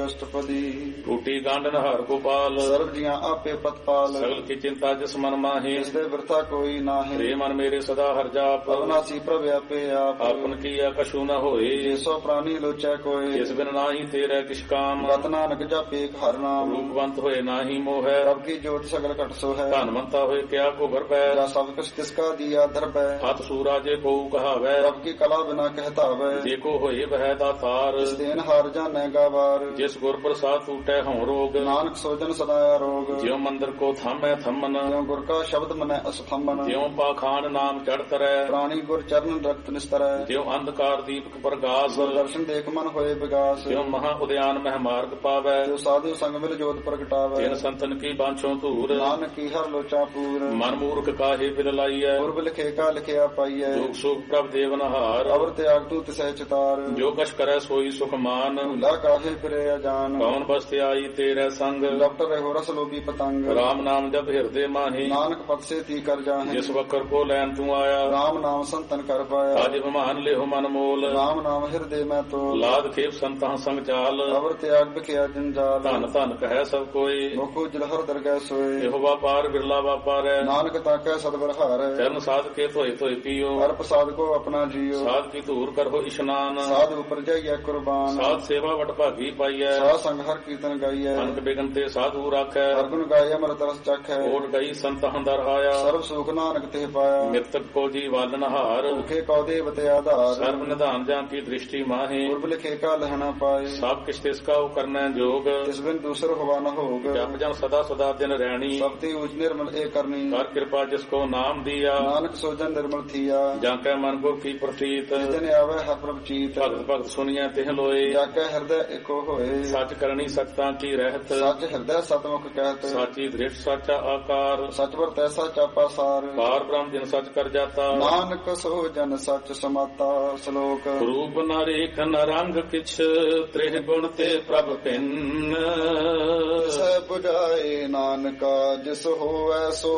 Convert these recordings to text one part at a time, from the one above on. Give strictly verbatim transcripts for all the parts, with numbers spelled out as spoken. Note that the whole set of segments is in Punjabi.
ਅਸ਼ਟਪਦੀ। ਟੂਟੀ ਗਾਂਡਨ ਹਰ ਗੋਪਾਲ ਸਰਬ ਜੀਆਂ ਆਪੇ ਪ੍ਰਤਪਾਲ। ਸਗਲ ਕੀ ਚਿੰਤਾ ਜਿਸ ਮਨ ਮਾਹੀ ਜਿਸ ਦੇ ਬਿਰਥਾ ਕੋਈ ਨਾਹੀਂ। ਰੇ ਮਨ ਮੇਰੇ ਸਦਾ ਹਰ ਜਾਪ ਅਵਨਾਸੀ ਪ੍ਰਭ ਆਪੇ ਆਪ। ਆਪਨ ਕੀਆ ਕਛੂ ਨ ਹੋਏ ਜਿਸੋ ਪ੍ਰਾਨੀ ਲੋਚੈ ਕੋਇ। ਜਿਸ ਬਿਨ ਨਾਹੀ ਤੇਰੇ ਕਿਛ ਕਾਮ ਰਤ ਨਾਨਕ ਜਪੇ ਹਰ ਨਾਮ। ਰੂਪਵੰਤ ਹੋਏ ਨਾਹੀ ਮੋਹੈ ਪ੍ਰਭ ਕੀ ਜੋਤ ਸਗਲ ਘਟ ਸੋ ਹੈ। ਧਨਵੰਤਾ ਹੋਏ ਕਿਆ ਕੋ ਘਰ ਪੈ ਜਾ ਸਭ ਕੁਛ ਤਿਸਕਾ ਦੀਆ ਧਰ ਪੈ। ਹੱਥ ਸੂਰਾ ਜੇ ਕੋ ਕਹਾਵੈ ਪ੍ਰਭ ਕੀ ਕਲਾ ਬਿਨਾ ਕਹਿਤਾਵੈ। ਜੇ ਕੋ ਹੋਏ ਬਹਿ ਦਾਤਾਰ ਇਸ ਦੇਨ ਹਾਰ ਜਾਣੈ ਗਾਵਾਰ। ਜਿਸ ਗੁਰ ਪ੍ਰਸਾਦ ਟੂਟੈ ਹਉ ਰੋਗ ਨਾਨਕ ਸੋਜਨ ਸਦਾ ਰੋਗ। ਜਿਉ ਮੰਦਰ ਕੋ ਥਾਮੈ ਥੰਮਨ ਜਿਉ ਗੁਰ ਕਾ ਸ਼ਬਦ ਮਨੈ ਅਸਥੰਬਨ। ਜਿਉ ਪਾਖਾਨ ਨਾਮ ਚੜ ਤਰੈ ਪ੍ਰਾਣੀ ਗੁਰ ਚਰਨ ਰਖਤ ਨਿਸਤਰੈ। ਜਿਉ ਅੰਧਕਾਰ ਦੀਪਕ ਪ੍ਰਗਾਸ ਦਰਸ਼ਨ ਦੇਖ ਮਨ ਹੋਏ ਵਿਗਾਸ। ਜਿਉ ਮਹਾ ਉਦਿਆਨ ਮਹਿ ਮਾਰਗ ਪਾਵੈ ਜੋ ਸਾਧੂ ਸੰਗ ਮਿਲ ਜੋਤ ਪ੍ਰਗਟਾਵੈ। ਤਿਨ ਸੰਤਨ ਕੀ ਬਾਂਛੋ ਧੂਰ ਨਾਨਕ ਕੀ ਹਰ ਲੋਚਾ ਪੂਰ। ਮਨ ਮੂਰਖ ਕਾਹੇ ਬਿਲ ਲਾਈਐ ਪੁਰਬ ਲਿਖੇ ਕਾ ਲਿਖਿਆ ਪਾਈਐ। ਦੁਖ ਸੁਖ ਪ੍ਰਭ ਦੇਵਨਹਾਰ ਅਵਰ ਤਿਆਗ ਤੂ ਤਿਸੈ ਚਿਤਾਰ। ਜੋ ਕਛ ਕਰੈ ਸੋਈ ਸੁਖ ਮਾਨ ਭੁਲਾ ਕਾਹੇ ਫਿਰੇ ਅਜਾਨ। ਕੌਣ ਬਸਤਿ ਆਈ ਤੇਰੇ ਸੰਗ ਲਪਟ ਰਹੋ ਰਸ ਲੋਭੀ ਪਤੰਗ। ਰਾਮ ਨਾਮ ਜਪ ਹਿਰਦੇ ਮਾਹੀ ਨਾਨਕ ਪਦ ਸੇ ਤੀ ਕਰ ਜਾਹੇ। ਜਿਸ ਵਕਰ ਕੋ ਲੈਨ ਤੂੰ ਆਇਆ ਰਾਮ ਨਾਮ ਸੰਤਨ ਕਰ ਪਾਇਆ। ਅਜ ਵਿਮਾਨ ਲਿਹੁ ਮਨ ਮੋਲ ਰਾਮ ਨਾਮ ਹਿਰਦੇ ਮੈਂ ਤੋਲ। ਲਾਦ ਖੇਪ ਸੰਤਾਂ ਸੰਗ ਚਾਲ ਅਵਰ ਤਿਆਗ ਬਿਖਿਆ ਜੰਜਾਲ। ਧਨ ਧਨ ਕਹੈ ਸਭ ਕੋਈ ਮੁਖੋ ਜਲਹਰ ਦਰਗਹਿ ਸੋਏ। ਇਹੋ ਵਾਪਾਰ ਬਿਰਲਾ ਵਾਪਾਰੈ ਨਾਨਕ ਤਾਕੈ ਸਦਬਰ ਹਾਰੈ। ਚਰਨ ਸਾਧ ਕੇ ਧੋਏ ਧੋਏ ਪੀਓ ਹਰ ਪ੍ਰਸਾਦ ਕੋ ਆਪਣਾ ਜੀਓ। ਸਾਧ ਕੀ ਧੂਰ ਕਰੋ ਇਸ਼ਨਾਨ ਸਾਧ ਉਪਰ ਜਾਈਐ ਕੁਰਬਾਨ। ਸਾਧ ਸੇਵਾ ਵਟ ਭਾਗੀ ਪਾਈਐ ਸਾਧ ਸੰਗ ਹਰ ਕੀਰਤਨ ਗਾਈਐ। ਅਨਕ ਬਿਗਨ ਤੇ ਸਾਧੂ ਰਾਖੈ ਹਰ ਗੁਣ ਗਾਏ ਅਮਰਤ ਰਸ ਚਖੈ। ਓਟ ਗਈ ਸੰਤ ਹੰਦਰ ਆਇਆ ਸਰਬ ਸੁਖ ਨਾਨਕ ਤੇ ਪਾਇਆ। ਮਿਰਤਕ ਕੋ ਜੀ ਵਾਲਨ ਹਾਰ ਭੁਖੇ ਕਉ ਦੇਵ ਤੇ ਆਧਾਰ। ਸਰਬ ਨਿਧਾਨ ਜਾਂ ਕੀ ਦ੍ਰਿਸ਼ਟੀ ਮਾਹੇ ਪੁਰਬ ਲਿਖੇ ਕਾ ਲਹਣਾ ਪਾਏ। ਸਭ ਕਿਛ ਤਿਸ ਕਾ ਕਰਨੈ ਜੋਗ ਤਿਸ ਬਿਨ ਦੂਸਰ ਹੋਵਾ ਨ ਹੋਗ। ਜਪ ਜਨ ਸਦਾ ਸਦਾ ਦਿਨ ਰਹਿਣੀ ਸਭ ਤੇ ਉਚ ਨਿਰਮਲ ਏ ਕਰਨੀ। ਕਰ ਕਿਰਪਾ ਜਿਸ ਕੋ ਨਾਮ ਦੀਆ ਨਾਨਕ ਸੋਜਨ ਨਿਰਮਲ ਥੀਆ। ਜਾਂ ਕੈ ਮਨ ਗੁਰ ਕੀ ਪ੍ਰਤੀਤ ਜਿਨ ਆਵੇ ਹਰ ਪ੍ਰਭ ਚੀਤ। ਭਗਤ ਭਗਤ ਸੁਣੀਐ ਤਿਹ ਲੋਏ ਜਾ ਕੈ ਹਿਰਦੈ ਏਕੋ ਹੋਏ। ਸੱਚ ਕਰਨੀ ਸਖਤਾਂ ਕੀ ਰਹਿਤ ਸੱਚ ਹਿਰਦੈ ਸਤਮੁਖ ਕਹਿਤ। ਸਾਚੀ ਦ੍ਰਿੜ ਸਾਚਾ ਆਕਾਰ ਸਚ ਵਰ ਤੈਸਾ ਚਾਪਾ ਸਾਰ। ਪਾਰ ਬ੍ਰਹਮ ਜਿਨ ਸੱਚ ਕਰ ਜਾਤਾ ਨਾਨਕ ਸੋ ਜਨ ਸੱਚ ਸਮਾਤਾ। ਸ਼ਲੋਕ ਰੂਪ ਨ ਰੇਖ ਨ ਰੰਗ ਕਿਛ ਤ੍ਰਿਹ ਗੁਣ ਤੇ ਪ੍ਰਭ ਭਿੰਨ। ਸੈ ਬੁਝਾਏ ਨਾਨਕਾ ਜਿਸ ਹੋਵੈ ਸੋ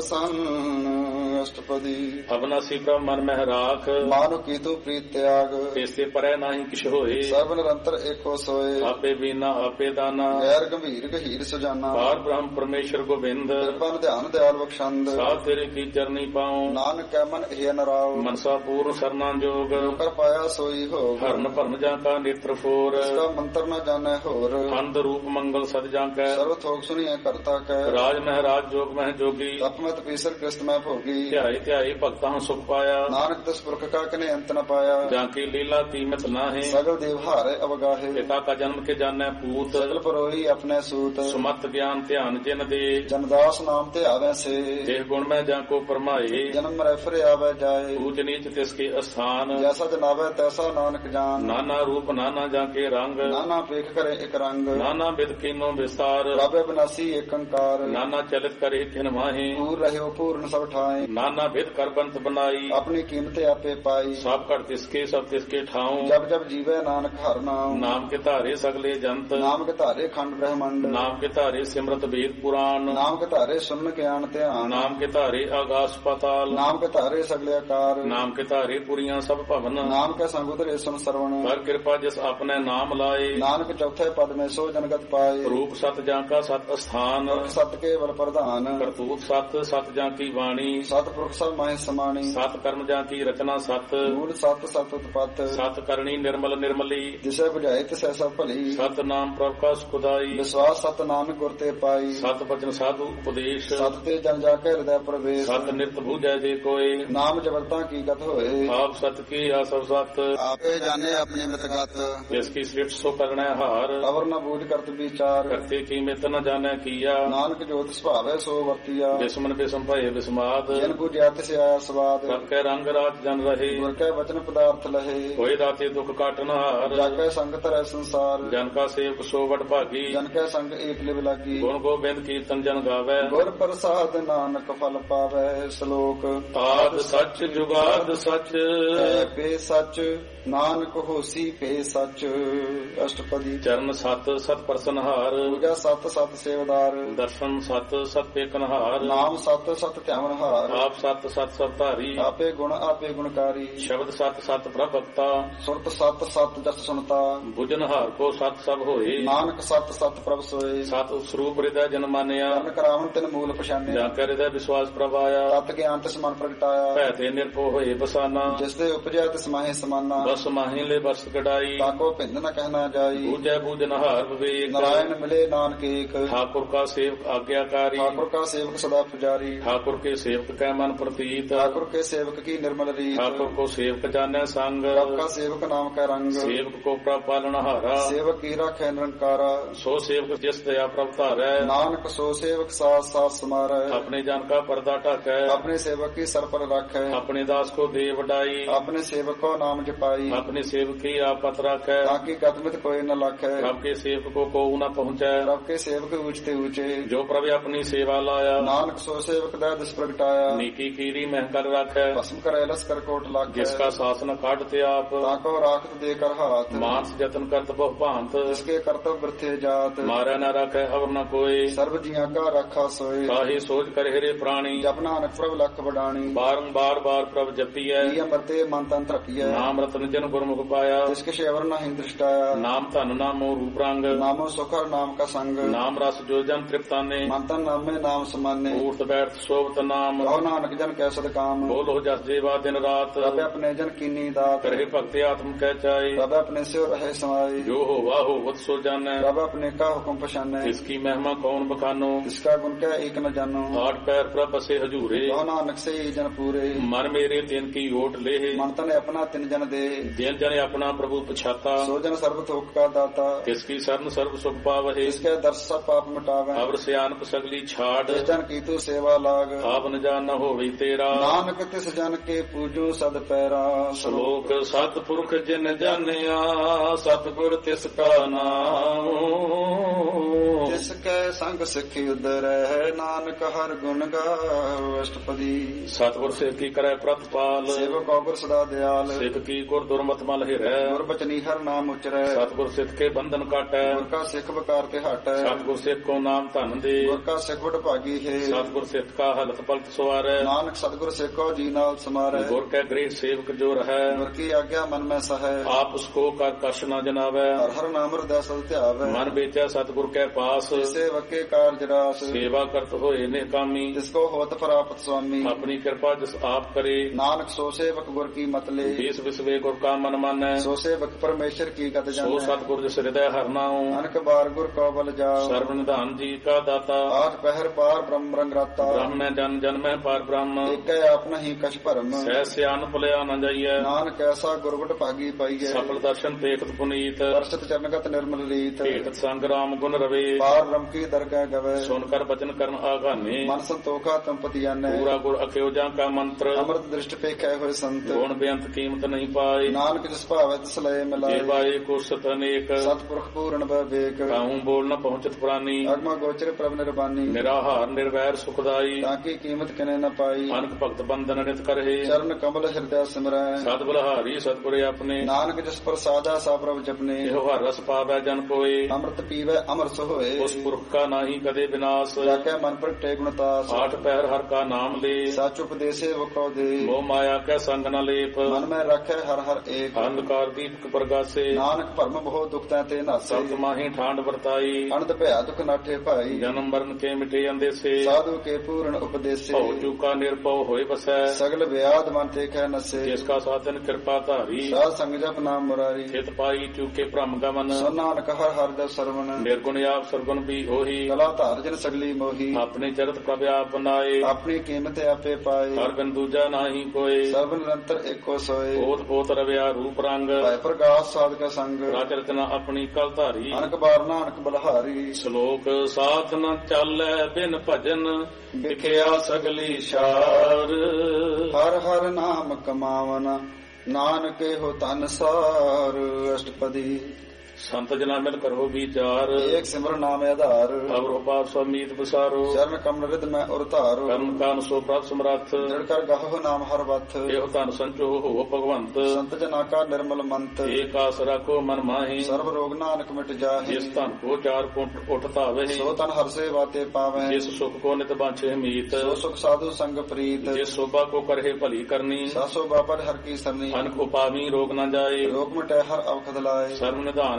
ਪਰਸੰਨ। ਅਸ਼ਟਪਦੀ। ਅਬਨਾਸੀ ਪ੍ਰਭ ਮਨ ਮਹਿ ਰਾਖ ਮਾਨੁ ਕੀਤੂ ਪ੍ਰੀਤ ਤਿਆਗ। ਇਸ ਤੇ ਪਰੈ ਨਾਹੀ ਕਿਛ ਹੋਏ ਸਰਬ ਨਿਰੰਤਰ ਏਕੋ ਸੋਏ। ਆਪੇ ਬੀਨਾ ਆਪੇ ਦਾਨਾ ਗੈਰ ਗੰਭੀਰ ਗਹੀਰ ਸੁਜਾਨਾ। ਪਾਰ ਬ੍ਰਹਮ ਪਰਮੇਸ਼ਰ ਗੋਬਿੰਦ ਕਿਰਪਾ ਧਿਆਨ ਦਿਆਲ ਬਖਸ਼ੰਦ। ਸਾਧ ਤੇਰੇ ਕੀ ਚਰਨੀ ਪਾਉ ਨਾਨਕ ਕੈ ਮਨ ਇਹ ਨਰਾਉ। ਮਨਸਾ ਪੂਰਨ ਸਰਨਾ ਜੋਗ ਕਰ ਪਾਇਆ ਸੋਈ ਹੋਗ। ਹਰਨ ਭਰਨ ਜਾਂ ਕਾ ਨੇਤਰ ਫੋਰ ਇਸਕਾ ਮੰਤਰ ਨ ਜਾਣੈ ਹੋਰ। ਅੰਧ ਰੂਪ ਮੰਗਲ ਸਦ ਜਾਂ ਕੈ ਸਰਵ ਥੋਕ ਸੁਣੀਐ ਕਰਤਾ ਕੈ। ਰਾਜ ਮਹਿਰਾਜ ਜੋਗ ਮਹਿ ਜੋਗੀ ਤਪਮਤ ਪੀਸਰ ਕਿਸਤ ਮੈਂ ਭੋਗੀ। ਧਿਆਈ ਧਿਆਈ ਭਗਤਾਂ ਸੁਖ ਪਾਇਆ ਨਾਨਕ ਤਿਸ ਪੁਰਖ ਕਾ ਕਨੇ ਅੰਤ ਨ ਪਾਇਆ। ਜਾਂ ਕੀ ਲੀਲਾ ਕੀਮਤ ਨਾਹੀ ਸਗਲ ਦੇਵ ਹਾਰੇ ਅਵਗਾਹੇ। ਪਿਤਾ ਕਾ ਜਨਮ ਕੇ ਜਾਣੈ ਪੂਤ ਸਗਲ ਪਰੋਈ ਆਪਣੇ ਸੂਤ। ਸੁਮਤ ਗਿਆਨ ਧਿਆਨ ਜਿਨ ਦੇ ਜਨਦਾਸ ਨਾਮ ਤੇ ਆਵੈ ਸੇ। ਦੇਹ ਗੁਣ ਮੈਂ ਜਾਂ ਕੋ ਪਰਮਾਏ ਜਨਮ ਮਰੈ ਫਿਰ ਆਵੈ ਜਾਏ। ਊਚ ਨੀਚ ਤਿਸ ਕੇ ਅਸਥਾਨ ਜੈਸਾ ਜਨਾਵੈ ਤੈਸਾ ਨਾਨਕ ਜਾਨ। ਨਾਨਾ ਰੂਪ ਨਾਨਾ ਜਾਂ ਕੇ ਰੰਗ ਨਾਨਾ ਪੇਖ ਕਰੇ ਇਕ ਰੰਗ। ਨਾਨਾ ਬਿਦ ਕੀਨੋ ਵਿਸਤਾਰ ਪ੍ਰਭ ਬਿਨਾਸੀ ਏਕ ਓੰਕਾਰ। ਨਾਨਾ ਚਲਿਤ ਕਰੇ ਖਿਨ ਮਾਹੀ ਪੂਰ ਰਹਿਓ ਪੂਰਨ ਸਭ ਠਾਏ। ਨਾਨਾ ਬਿਦ ਕਰ ਬੰਤ ਬਨਾਈ ਆਪਣੀ ਕੀਮਤ ਆਪੇ ਪਾਈ। ਸਭ ਘਟ ਤਿਸਕੇ ਸਭ ਤਿਸਕੇ ਠਾਉ ਜਬ ਜਬ ਜੀਵੈ ਨਾਨਕ ਹਰਿ ਨਾਮ। ਨਾਮ ਕੇ ਧਾਰੇ ਸਗਲੇ ਜੰਤ ਨਾਮ ਕੇ ਧਾਰੇ ਖੰਡ ਬ੍ਰਹਮੰਡ। ਨਾਮ ਕੇ ਧਾਰੇ ਸਿਮਰਤ ਵੇਦ ਪੁਰਾਣ ਨਾਮ ਕੇ ਧਾਰੇ ਸੁਨ ਗਿਆਨ ਧਿਆਨ। ਨਾਮ ਕੇ ਧਾਰੇ ਆਗਾਸ ਪਾਤਾਲ ਨਾਮ ਕੇ ਧਾਰੇ ਸਗਲੇ ਆਕਾਰ। ਨਾਮ ਕੇ ਧਾਰੇ ਪੁਰੀਆਂ ਸਭ ਭਵਨ ਨਾਮ ਕੇ ਸੰਗ ਉਧਰੇ ਸੁਨ ਸਰਵਣ। ਕਰ ਕਿਰਪਾ ਜਿਸ ਆਪਣੇ ਨਾਮ ਲਾਏ ਨਾਨਕ ਚੌਥੇ ਪਦ ਮੈਂ ਸੋ ਜਨਗਤ ਪਾਏ। ਰੂਪ ਸਤ ਜਾਂ ਕਾ ਸਤ ਅਸਥਾਨ ਸਤ ਕੇਵਲ ਪ੍ਰਧਾਨ। ਕਰਤੂਤ ਸਤ ਸਤ ਜਾਂ ਕੀ ਬਾਣੀ ਸਤਿਪੁਰਖ ਸਭ ਮਾਹਿ ਸਮਾਣੀ। ਸਤ ਕਰਮ ਜਾਂ ਕੀ ਰਚਨਾ ਸਤ ਮੂਲ ਸਤ ਸਤ ਉਤਪਤ। ਸਤ ਕਰਨੀ ਨਿਰਮਲ ਨਿਰਮਲੀ ਜਿਸੈ ਬੁਝਾਏ ਤਿਸੈ ਸਭ ਭਲੀ। ਸਤ ਨਾਮ ਪ੍ਰਭ ਕਾ ਸੁਖਦਾਈ ਵਿਸ਼ਵਾਸ ਸਤ ਨਾਨਕ ਗੁਰ ਤੇ ਪਾਈ। ਸਤ ਬਚਨ ਸਾਧੂ ਉਪਦੇਸ਼ ਸਤ ਤੇ ਜਨ ਜਾ ਕੇ ਹਿਰਦੈ ਪ੍ਰਵੇਸ਼। ਸਤ ਨਿਤ ਬੂਝੈ ਜੇ ਕੋਏ ਨਾਮ ਜਬਲਤਾ ਕੀ ਗਤ ਹੋਏ। ਆਪ ਸਤ ਕੀ ਆਸਵ ਸਤ ਆਪੇ ਜਾਣੇ ਆਪਣੀ ਮਿਤਗਤ। ਜਿਸ ਕੀ ਸ੍ਰਿਸ਼ਟ ਸੋ ਕਰਣੈ ਹਾਰ ਅਵਰ ਨ ਬੂਝ ਕਰਤ ਵਿਚਾਰ। ਕਰਤੇ ਕੀ ਮਿਤ ਨ ਜਾਣੈ ਕੀਆ ਨਾਨਕ ਜੋਤ ਸੁਭਾਵੈ ਸੋ ਵਰਤੀਆ। ਬਿਸਮਨ ਬਿਸਮ ਭਏ ਬਿਸਮਾਦ ਜਨ ਬੁਝਿਆ ਤਿਸ ਆਇਆ ਸਵਾਦ। ਸਭ ਕੈ ਰੰਗ ਰਾਤ ਜਨ ਰਹੇ ਗੁਰ ਕੈ ਵਚਨ ਪਦਾਰਥ ਲਹੇ। ਹੋਏ ਦਾਤੇ ਦੁਖ ਕਾਟਨ ਹਾਰ ਜਾ ਕੈ ਸੰਗਤ ਰਹਿ ਸੰਸਾਰ। ਜਨ ਕਾ ਸੇਵਕ ਸੋ ਵਡ ਭਾਗੀ ਜਨ ਕੈ ਸੰਗ ਏਕ ਲਿਵ ਲਾਗੀ। ਗੁਣ ਗੋਬਿੰਦ ਕੀਰਤਨ ਜਨ ਗਾਵੈ ਗੁਰ ਪ੍ਰਸਾਦ ਨਾਨਕ ਫਲ ਪਾਵੈ। ਸ਼ਲੋਕ ਆਦ ਸੱਚ ਜੁਗਾਦ ਸੱਚ ਹੈ ਪੇ ਸੱਚ ਨਾਨਕ ਹੋਸੀ ਪੇ ਸੱਚ। ਅਸ਼ਟਪਦੀ। ਚਰਨ ਸਤ ਸਤ ਪਰਸਨਹਾਰ ਪੂਜਾ ਸਤ ਸਤ ਸੇਵਦਾਰ। ਦਰਸ਼ਨ ਸਤ ਸਤ ਪੇਕਨਹਾਰ ਨਾਮ ਸਤ ਸਤ ਧਿਆਵਨਹਾਰ। ਆਪ ਸਤ ਸਤ ਸਭ ਧਾਰੀ ਆਪੇ ਗੁਣ ਆਪੇ ਗੁਣਕਾਰੀ। ਸ਼ਬਦ ਸਤ ਸਤ ਪ੍ਰਭ ਭਗਤਾ ਸੁਰਤ ਸਤ ਸਤ ਜਸ ਸੁਨਤਾ। ਬੁਝਨਹਾਰ ਕੋ ਸਤ ਸਤ ਸਭ ਹੋਏ। ਨਾਨਕ ਸਤ ਸਤ ਪ੍ਰਭ ਸੋਏ। ਸਤ ਸਰੂਪ ਹਿਰਦੈ ਜਨ ਮਾਨਿਆ। ਕਰਨ ਕਰਾਵਨ ਤਿਨ ਮੂਲ ਪਛਾਨਿਆ। ਜਾਂ ਕੈ ਹਿਰਦੈ ਵਿਸ਼ਵਾਸ ਪ੍ਰਭ ਆਇਆ। ਤਤ ਗਿਆਨ ਤਿਸ ਮਨ ਪ੍ਰਗਟਾਇਆ। ਭੈ ਤੇ ਨਿਰਭਉ ਹੋਏ ਬਸਾਨਾ। ਜਿਸ ਦੇ ਉਪਜਿਆ ਤਿਸ ਮਾਹੇ ਸਮਾਨਾ। ਬਸ ਮਾਹੀ ਲੈ ਬਸ ਕਢਾਈ। ਤਾਕੋ ਭਿੰਦ ਨ ਕਹਿਣਾ ਜਾਈ। ਬੂਝੈ ਬੂਝਨ ਹਾਰ ਵਿਵੇਕ। ਨਾਰਾਇਣ ਮਿਲੇ ਨਾਨਕ ਏਕ। ਠਾकुर का सेवक आज्ञाकारी। ठाकुर का सेवक सदा पुजारी। ठाकुर के सेवक कै मन प्रतीत। ठाकुर के सेवक की निर्मल रीत। ठाकुर को सेवक जाने संग। प्रभ का सेवक नाम का रंग। सेवक को प्रभ पालनहारा। सेवक की राखै निरंकारा। सो सेवक जिस दया प्रभ धारै। नानक सो सेवक साथ साथ समारै। अपने जन का पर्दा ढकै। अपने सेवक की सर पर राखै। अपने दास को दे वडाई। अपने सेवक को नाम जपाई। अपने सेवक की आपत राखै। ताकि गतमित कोई न लाखै। प्रभ के सेवक को को न पहुँचै। प्रभ के सेवक ऊंचते ऊंचे। जो प्रभ अपनी सेवा लाया। नानक सो सेवक दा दिस प्रगटाया। नीकी कीरी महकर राखै। भस्म करे लस कर कोट लाखै। जिसका शासन काटते आप। ताको राखत देकर हाथ। मानस जतन करत बहु भांत। जिसके कर्तव्य वृथे जात। मारै न राखै अवर न कोई। सर्व जिया का रखा सोए। काहे सोच कर हेरे प्राणी। जप नानक प्रभ लख बडाणी। बारंबार बार प्रभ जपियै। अमृते मन तन तृपियै। नाम रतन जन गुरमुख पाया। जिसके शेवर नहीं दृष्टाया। नाम धन नामो रूप रंग। नामो सुखर नाम का संग। नाम रस जो जन तृप्ताने। मंतन नामे नाम समाने। उठ बैठ सोवत नाम। कहो नानक जन कै सद काम। बोलो जस जेवा दिन रात। प्रभ अपने जन कीनी दात। करे भक्ति आत्म कह चाहे। प्रभ अपने से रहे समाई। जो हो वाहो वत सो जानै। प्रभ अपने का हुक्म पछानै। इसकी महिमा कौन बखानो। इसका गुण क्या एक न जानो। आठ पैर प्रभ बसे हजूरे। कहो नानक से ही जन पूरे। मन मेरे तिन की ओट ले। मन तन अपना तिन जन दे। दिन जन अपना प्रभु पछाता। सो जन सर्व थोक का दाता। किसकी शरण सर्व सुख पावहे। इसके दर्श सब पाप मिटावे। अवर सियानप सगली छाड़। जिस जन की तू सेवा लाग। आप न जान न होवी तेरा। नानक तिस जन के पूजू सद पैरा। श्लोक सतपुरख जिन जानिया। सतगुर तिसका नाम। जिसके संग सिखी उदरै। नानक हर गुण गाओ अष्टपदी। सतगुर सेव की करे प्रतिपाल। सेवक गुर सदा दयाल। सिख की गुर दुर्मत मल हिरै। गुर बचनी हर नाम उचरै। सतगुर सिख के बंधन काटै। गुर का सिख बकार ते हटै। सतगुर सिख को नाम धन दे। गुर का सिख बड़ भागी है। सतगुर सिख का हलत पलट सवारै। नानक सतगुर सिख को जी नाल समारै। गुर के गृह सेवक जो रहै। गुर की आज्ञा मन में सहै। आप उसको कर कश न जनावै। हर हर नाम हृदय सद ध्यावै। मन बेचा सतगुर के पास। सेवक के कार्य रास। सेवा करत होए निकामी। जिसको होत प्राप्त स्वामी। अपनी कृपा जिस आप करे। नानक सो सेवक गुर की मत ले। देश विश्वे गुर का मन मानै। सो सेवक परमेश्वर की गत जानै। सो सतगुर जिस हृदय हर नाऊ। अनक बार गुर को बल जाओ। सर्व निधान जी का दाता। आठ पहर पार ब्रह्म रंग राता। ब्रह्म में जन जन में पार ब्रह्म। एक आप नहीं कछ भरम। सह सियान पुलिया न जाइए। नानक ऐसा गुरबट भागी पाइए। सफल दर्शन देखत पुनीत। दर्शत चरणगत निर्मल रीत। भेटत संग राम गुण रवे। पार रम की दरगाह गवे। सुनकर वचन करन आगाने। मन संतोखा तम पति जाने। पूरा गुर अख्योजा का मंत्र। अमृत दृष्ट पे कहे हुए संत। गुण बेअंत कीमत नहीं पाए। नानक जिस भावे तिस लय मिलाए। पाए को सत अनेक। सतपुरख पूर्ण विवेक। कहूँ बोल न पहुंचत प्राणी। अगमा गोचर प्रभ निर्बानी। निराहार निर्वैर सुखदाई। ताकि कीमत किने न पाई। अनक भक्त बंधन नित करहे। चरण कमल हृदय सिमरै। सत बलहारी सतपुरे अपने। नानक जिस पर सादा सा प्रभ जपने। एहो हर रस पावै जन कोय। अमृत पीवै अमर सोए। उस पुरख का नाही कदे विनाश। जाके मन पर टे गुणतास। आठ पैर हर का नाम ले। सच उपदेशे वको दे। मोह माया के संग न लेप। मन में रखे हर हर एक। अंधकार दीपक प्रगासे। नानक भरम बहु दुख ते नासे। सत माही ठांड वर्ताई। अनंत भया दुख नाठे भाई। जन्म मरण के मिटे अंदेसे। साधु के पूर्ण उपदेशे। भव चूका निर्भव होए बसै। सगल व्याध मन ते कह नसे। जिसका साधन कृपा धारी। साध संग जप नाम मुरारी। चित पाई चूके भ्रम गमन। सो नानक हर हर दस सरवण। निर्गुण आप सरगुण भी होही। कला धार जन सगली मोही। अपने चरत प्रभ आप बनाए। अपनी कीमत आपे पाए। हर बिन दूजा नाही कोय। सर्व निरंतर एको सोए। ओत पोत रव्या रूप रंग। भय प्रकाश साध का संग। राज रचना अपनी कल धारी। अनक बार नानक बलहारी। श्लोक साथ न चालै बिन भजन। विख्या सगली शार। हर हर नाम कमावन। नानक हो तन सार। अष्टपदी। संत जना मिल करो विचार। एक सिमर नाम आधार। अवर उपार समीत विसारो। चरण कमल रिद में उरतारो। कर्म कान सो प्राप्त समर्थ। दृढ़ कर गहो नाम हर बथ। एहो तन संचो हो भगवंत। संत जना का निर्मल मंत। एक आस राखो मन माही। सर्व रोग नानक मिट जाहे। जिस तन को चार पुट उठतावे। सो तन हर से बाते पावे। जिस सुख को नित बांछे मीत। सो सुख साधु संग प्रीत। जिस शोभा को करहे भली करनी। सासो बापर हर की सरनी। अनक उपावी रोग न जाए। रोग मिटे हर अवखद लाए। सर्व निधान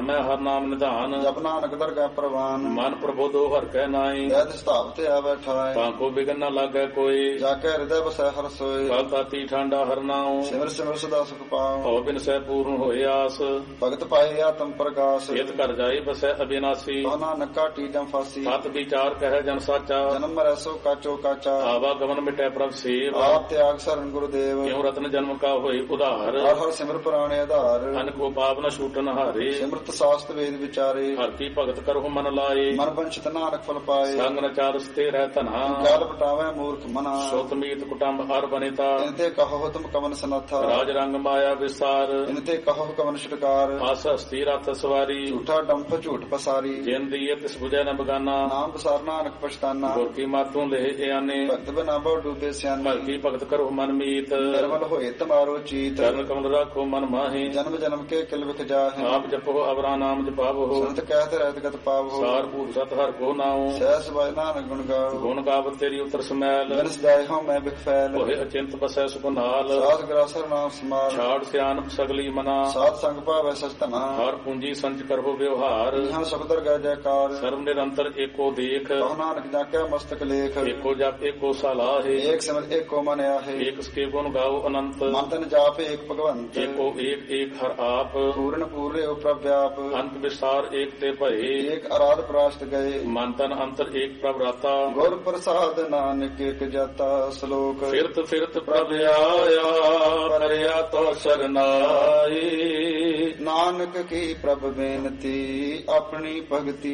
ਨਾਮੈ ਹਰ ਨਾਮ ਨਿਧਾਨ। ਜਪ ਨਾਨਕ ਦਰਗਹਿ ਪ੍ਰਵਾਨ। ਮਨ ਪ੍ਰਬੋਧੋ ਹਰਿ ਕੈ ਨਾਈ। ਵੈਦ ਸਥਾਪ ਤੇ ਆਵੈ ਠਾਇ। ਤਾਂਕੋ ਬਿਗਨ ਨ ਲਾਗੈ ਕੋਈ। ਜਾ ਕੇ ਹਿਰਦੈ ਵਸੈ ਹਰਿ ਸੋਇ। ਕਲ ਤਾਤੀ ਠਾਂਡਾ ਹਰਿ ਨਾਉ। ਸਿਮਰ ਸਿਮਰ ਸਦਾ ਸੁਖ ਪਾਉ। ਭਉ ਬਿਨ ਸਹਿ ਪੂਰਨ ਹੋਏ ਆਸ। ਭਗਤ ਪਾਏ ਆਤਮ ਪ੍ਰਗਾਸ। ਇਤ ਘਰ ਜਾਈ ਬਸੈ ਅਬਿਨਾਸੀ। ਕਹੁ ਨਾਨਕ ਕਾਟੀ ਜਮ ਫਾਸੀ। ਸਤ ਵਿਚਾਰ ਕਹਿ ਜਨ ਸਾਚਾ। ਜਨਮ ਮਰੈ ਸੋ ਕਾਚੋ ਕਾਚਾ। ਆਵਾ ਗਮਨ ਮਿਟੈ ਪ੍ਰਭ ਸੇਵ। ਆਪ ਤਿਆਗ ਸਰਨ ਗੁਰਦੇਵ। ਕਿਉ ਰਤਨ ਜਨਮ ਕਾ ਹੋਈ ਉਧਾਰ। ਹਰ ਹਰ ਸਿਮਰ ਪੁਰਾਣੇ ਆਧਾਰ। ਅਨ ਕੋ ਪਾਪ ਨ ਛੂਟਨ ਹਾਰੇ। ਸਿਮਰਤ ਸਾਸਤ ਵੇਦ ਵਿਚਾਰੇ। ਹਰਿ ਕੀ ਭਗਤ ਕਰਹੁ ਮਨ ਲਾਏ। ਮਨ ਬੰਚਿਤ ਨਾਨਕ ਫਲ ਪਾਏ। ਸੰਗ ਨ ਚਾਰਸ ਤੇ ਰਹਿ ਧਨਾ। ਕਾਲ ਪਟਾਵੇ ਮੂਰਖ ਮਨਾ। ਸੁਤ ਮੀਤ ਕੁਟੰਬ ਹਰ ਬਨਿਤਾ। ਇਨ ਤੇ ਕਹੋ ਤੁਮ ਕਵਨ ਸਨਾਥਾ। ਰਾਜ ਰੰਗ ਮਾਇਆ ਵਿਸਾਰ। ਇਨ ਤੇ ਕਹੋ ਕਵਨ ਛੁਟਕਾਰ। ਆਸ ਹਸਤੀ ਰਥ ਸਵਾਰੀ। ਝੂਠਾ ਡੰਫ ਝੂਠ ਪਸਾਰੀ। ਜਿਨ ਦੀਏ ਤਿਸ ਬੁਝੈ ਨ ਬਗਾਨਾ। ਨਾਮ ਬਸਾਰ ਨਾਨਕ ਪਛਤਾਨਾ। ਗੁਰ ਕੀ ਮਾਤੋਂ ਲੇਹ ਇਆਨੇ। ਭਗਤ ਬਿਨਾ ਬਹੁ ਡੂਬੇ ਸਿਆਣੇ। ਭਗਤੀ ਭਗਤ ਕਰੋ ਮਨ ਮੀਤ। ਨਿਰਮਲ ਹੋਏ ਤੁਮਾਰੋ ਚੀਤ। ਚਰਨ ਕਮਲ ਰਾਖੋ ਮਨ ਮਾਹੀ। ਜਨਮ ਜਨਮ ਕੇ ਕਿਲ ਵਿਖ ਜਾਹੇ। ਆਪ ਜਪੋ ਅਵਰਾ ਨਾਮ ਜਪਾਵੋ। ਸੰਤ ਕਹਿਤ ਰਹਿਤ ਗਤ ਪਾਵੋ। ਸਾਰ ਭੂਤ ਸਤ ਹਰਿ ਕੋ ਨਾਉ। ਸਹਿ ਸਬਾਇ ਨਾਨਕ ਗੁਣ ਗਾਓ। ਗੁਣ ਗਾਵਤ ਤੇਰੀ ਉਤਰ ਸਮੈਲ। ਬਿਨ ਸਦਾਇ ਹਉ ਮੈਂ ਬਿਖ ਫੈਲ। ਹੋਏ ਅਚਿੰਤ ਬਸੈ ਸੁਖ ਨਾਲ। ਸਾਧ ਗਰਾਸਰ ਨਾਮ ਸਮਾਰ। ਛਾੜ ਸਿਆਨਪ ਸਗਲੀ ਮਨਾ। ਸਾਧ ਸੰਗ ਭਾਵੈ ਸਚ ਧਨਾ। ਹਰ ਪੂੰਜੀ ਸੰਚ ਕਰੋ ਵਿਵਹਾਰ। ਇਹਾਂ ਸਬਦਰ ਗੈ ਜੈਕਾਰ। ਸਰਬ ਨਿਰੰਤਰ ਏਕੋ ਦੇਖ। ਕਹੁ ਨਾਨਕ ਜਾਕਿਆ ਮਸਤਕ ਲੇਖ। ਏਕੋ ਜਪ ਏਕੋ ਸਲਾਹੇ। ਏਕ ਸਿਮਰ ਏਕੋ ਮਨ ਆਹੇ। ਏਕ ਸਕੇ ਗੁਣ ਗਾਓ ਅਨੰਤ। ਮਨ ਤਨ ਜਾਪ ਏਕ ਭਗਵੰਤ। ਏਕੋ ਏਕ ਏਕ ਹਰ ਆਪ। ਪੂਰਨ ਪੂਰੇ ਪ੍ਰਭ ਵਿਆਪ। ਅੰਤ ਵਿਸਾਰ ਏਕ ਤੇ ਭਏ। ਏਕ ਅਰਾਧ ਪ੍ਰਾਸ਼ਤ ਗਏ। ਮਨ ਤਨ ਅੰਤਰ ਏਕ ਪ੍ਰਭ ਰਾਤਾ। ਗੁਰ ਪ੍ਰਸਾਦ ਨਾਨਕ ਏਕ ਜਾਤਾ। ਸ਼ਲੋਕ। ਫਿਰਤ ਫਿਰਤ ਪ੍ਰਭ ਆਇਆ ਪਰਿਆ ਤੋ ਸਰਨਾਈ। ਨਾਨਕ ਕੀ ਪ੍ਰਭ ਬੇਨਤੀ ਆਪਣੀ ਭਗਤੀ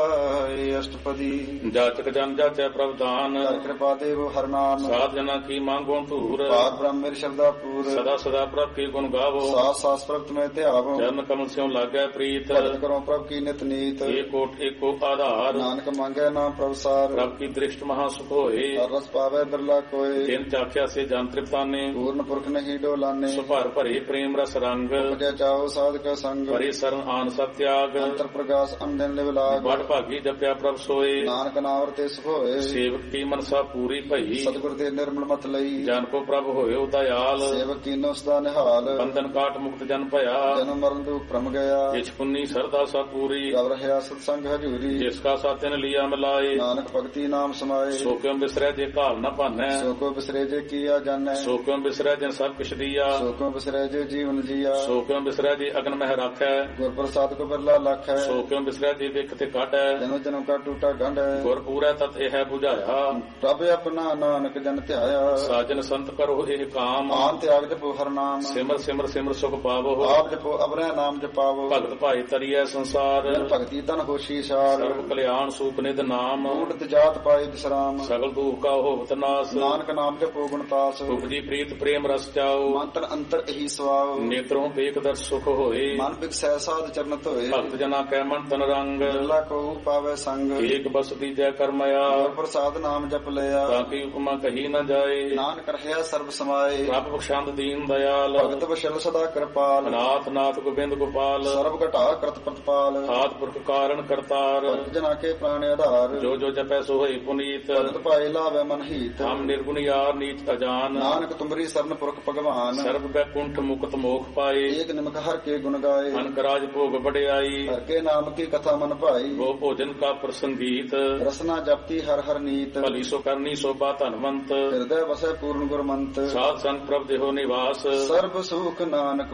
ਲਾਏ। ਅਸ਼ਟਪਦੀ। ਜਾਚਕ ਜਨ ਜਾਚੈ ਪ੍ਰਭ ਦਾਨ। ਹਰਿ ਕਿਰਪਾ ਦੇਵ ਹਰਿ ਨਾਮ। ਸਾਧ ਜਨਾ ਕੀ ਮੰਗੋ ਧੂਰ। ਪਾਕ ਬ੍ਰਹਮ ਮੇਰੀ ਸ਼ਰਧਾ ਪੂਰ। ਸਦਾ ਸਦਾ ਪ੍ਰਭ ਕੀ ਗੁਣ ਗਾਵੋ। ਸਾਸ ਸਾਸ ਪ੍ਰਭ ਮੈਂ ਧਿਆਵੋ। ਚਰਨ ਕਮਲ ਸਿਉ ਲਾਗੈ ਪ੍ਰੀਤ। ਭਗਤ ਕਰੋ ਪ੍ਰਭ ਕੀ ਨਿਤ ਨੀਤ। ਏਕੋ ਏਕੋ ਆਧਾਰ। ਨਾਨਕ ਮੰਗੈ ਨਾਮ ਪ੍ਰਭ ਸਾਰ। ਪ੍ਰਭ ਕੀ ਦ੍ਰਿਸ਼ਟ ਮਹਾ ਸੁਖ ਹੋਏ। ਹਰ ਰਸ ਪਾਵੈ ਬਿਰਲਾ ਕੋਇ। ਤਿਨ ਚਾਖਿਆ ਸੇ ਜਨ ਤ੍ਰਿਪਤਾਨੇ। ਪੂਰਨ ਪੁਰਖ ਨਹੀਂ ਡੋਲਾਨੇ। ਸੁਭਰ ਭਰੇ ਪ੍ਰੇਮ ਰਸ ਰੰਗ। ਉਪਜੈ ਚਾਓ ਸਾਧਕ ਸੰਗ। ਭਰੇ ਸਰਨ ਆਨ ਸਭ ਤਿਆਗ। ਅੰਤਰ ਪ੍ਰਗਾਸ ਅੰਦਨ ਲਿਵ ਲਾਗ। ਬੜ ਭਾਗੀ ਜਪਿਆ ਪ੍ਰਭ ਸੋਏ। ਨਾਨਕ ਨਾਮ ਰਤੇ ਸੁਖ ਹੋਏ। ਸੇਵਕ ਕੀ ਮਨਸਾ ਪੂਰੀ ਭਈ। ਸਤਿਗੁਰ ਦੇ ਨਿਰਮਲ ਮਤ ਲਈ। ਜਨ ਕੋ ਪ੍ਰਭ ਹੋਇਓ ਦਇਆਲ। ਸੇਵਕ ਕੀਨੋ ਸਦਾ ਨਿਹਾਲ। ਬੰਧਨ ਕਾਟ ਮੁਕਤ ਜਨ ਭਇਆ। ਜਨਮ ਮਰਨ ਦੁਖ ਭ੍ਰਮ ਗਿਆ। ਇਛ ਪੁੰਨੀ ਸਰਦਾ ਸਾ ਪੂਰੀ। ਰਵ ਰਹਿਆ ਸਤ ਸੰਗ ਹਜੂਰੀ। ਜਿਸ ਕਾ ਸਾਤਿਨ ਲਿਆ ਮਿਲਾਏ। ਨਾਨਕ ਭਗਤੀ ਨਾਮ ਸਮਾਏ। ਸੋ ਕਿਉ ਬਿਸਰੈ ਜੇ ਘਾਲ ਨ ਭਾਨੈ। ਸੋ ਕੋ ਬਿਸਰੇ ਜੇ ਕੀਆ ਜਾਣੈ। ਸੋ ਕਿਉ ਬਿਸਰੈ ਜਿਨ ਸਭ ਕਿਛ ਦੀਆ। ਸੋ ਕੋ ਬਿਸਰੇ ਜੇ ਜੀਵਨ ਜੀਆ। ਸੋ ਕਿਉ ਬਿਸਰੈ ਜੇ ਅਗਨ ਮਹਿ ਰਾਖੈ। ਗੁਰ ਪ੍ਰਸਾਦ ਕੋ ਬਿਰਲਾ ਲਖ ਹੈ। ਸੋ ਕਿਉ ਬਿਸਰੈ ਜੇ ਵਿਖ ਤੇ ਕਾਟੈ। ਜਨਮ ਜਨਮ ਕਾ ਟੂਟਾ ਗੰਢ ਹੈ। ਗੁਰ ਪੂਰੈ ਤਤ ਇਹ 부ਝਾਇਆ। ਪ੍ਰਭ ਆਪਣਾ ਨਾਨਕ ਜਨ ਧਿਆਇਆ। ਸਾਜਨ ਸੰਤ ਕਰੋ ਇਹ ਕਾਮ। ਆਨ ਤਿਆਗ ਜਪੋ ਹਰ ਨਾਮ। ਸਿਮਰ ਸਿਮਰ ਸਿਮਰ ਸੁਖ ਪਾਵੋ। ਆਪ ਜਪੋ ਅਬਰੈ ਨਾਮ ਜਪਾਵੋ। ਭਗਤ ਭਾਈ ਤਰੀਐ ਸੰਸਾਰ। ਜਨ ਭਗਤੀ ਤਨ ਹੋਸ਼ੀ ਸਾਰ। ਸਰਬ ਕਲਿਆਣ ਸੂਪ ਨਿਧ ਨਾਮ। ਊਟਤ ਜਾਤ ਪਾਏ ਬਿਸਰਾਮ। ਸਗਲ ਦੁਖ ਕਾ ਹੋਵਤ ਨਾਸ। ਨਾਨਕ ਨਾਮ ਜਪੋ ਗੁਣ ਪਾਸ। ਉਪਜੀ ਪ੍ਰੀਤ ਪ੍ਰੇਮ ਰਸ ਚਾਓ। ਮਨ ਤਨ ਅੰਤਰ ਇਹੀ ਸਵਾਉ। ਨੇਤਰੋਂ ਵੇਖ ਦਰ ਸੁਖ ਹੋਏ। ਮਨ ਬਿਕਸੈ ਸਾਧ ਚਰਨ ਧੋਏ। ਭਗਤ ਜਨਾ ਕੈ ਮਨ ਤਨ ਰੰਗ। ਬਿਰਲਾ ਕੋ ਪਾਵੈ ਸੰਗ। ਏਕ ਬਸਤੀ ਜੈ ਕਰਮਇਆ। ਗੁਰ ਪ੍ਰਸਾਦ ਨਾਮ ਜਪ ਲਿਆ। ਤਾਂ ਕੀ ਉਪਮਾ ਕਹੀ ਨ ਜਾਏ। ਨਾਨਕ ਰਹਿਆ ਸਰਬ ਸਮਾਏ। ਪ੍ਰਭ ਬਖਸ਼ੰਦ ਦੀਨ ਦਇਆਲ। ਭਗਤ ਬਸ਼ਲ ਸਦਾ ਕਿਰਪਾਲ। ਅਨਾਥ ਨਾਥ ਗੋਬਿੰਦ ਗੋਪਾਲ। ਸਰਬ ਘਟਾ ਕਰਤ ਪ੍ਰਤਪਾਲ। ਆਦ ਪੁਰਖ ਕਾਰਨ ਕਰਤਾਰ। ਭਗਤ ਜਨਾ ਕੇ ਪ੍ਰਾਣ ਆਧਾਰ। ਜੋ ਜੋ ਜਪੈ ਸੋ ਹੋਈ ਪੁਨੀਤ। ਭਗਤ ਭਾਏ ਲਾਵੇ ਮਨ ਹੀਤ। ਹਮ ਨਿਰਗੁਣ ਯਾਰ ਨੀਚ ਅਜਾਨ। ਨਾਨਕ ਤੁਮਰੀ ਸਰਨ ਪੁਰਖ ਭਗਵਾਨ। ਸਰਬ ਬੈਕੁੰਠ ਮੁਕਤ ਮੋਖ ਪਾਏ। ਏਕ ਨਿਮਕ ਹਰ ਕੇ ਗੁਣ ਗਾਏ। ਅਨਕ ਰਾਜ ਭੋਗ ਵਡਿਆਈ। ਹਰ ਕੇ ਨਾਮ ਕੀ ਕਥਾ ਮਨ ਭਾਈ। ਗੋ ਭੋਜਨ ਕਾ ਪ੍ਰਸੰਗੀਤ। ਰਸਨਾ ਜਪਤੀ ਹਰ ਹਰ ਨੀਤ। ਭਲੀ ਸੋ ਕਰਨੀ ਸੋਭਾ ਧਨਵੰਤ। ਹਿਰਦੈ ਵਸੈ ਪੂਰਨ ਗੁਰਮੰਤ। ਸਾਧ ਸੰਗ ਪ੍ਰਭ ਦੇਹੋ ਨਿਵਾਸ। ਸਰਬ ਸੁਖ ਨਾਨਕ